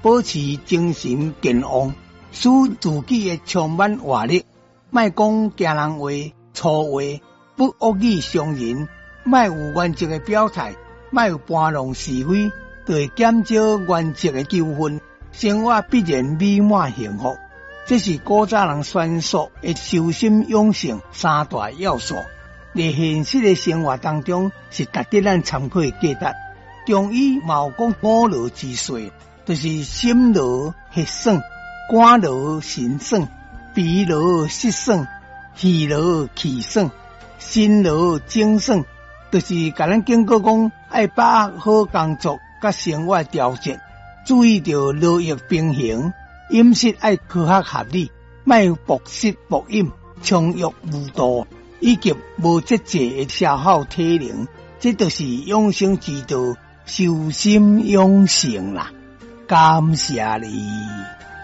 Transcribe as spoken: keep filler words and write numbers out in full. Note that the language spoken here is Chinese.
保持精神健康，使自己的充满活力。莫讲惊人话、粗话，不恶语伤人，莫有原则的表态，莫有搬弄是非，就会减少原则的纠纷，生活必然美满幸福。这是古早人宣说的修心养性三大要素，在现实的生活当中是值得咱参考的价值。中医嘛有讲五劳之岁，就是心劳血爽，肝劳神爽，脾劳色爽，气劳气爽，心劳精爽，就是甲咱警告讲爱把握好工作甲生活调节，注意到劳逸平衡。饮食爱科学合理，莫暴食暴饮、充欲无度，以及无节制的消耗体能，这就是养生之道，修心养性啦。感谢你。